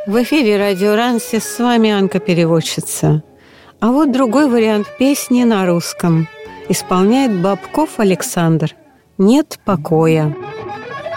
В эфире Радио Рансис, с вами Анка-переводчица. А вот другой вариант песни на русском. Исполняет Бобков Александр. «Нет покоя».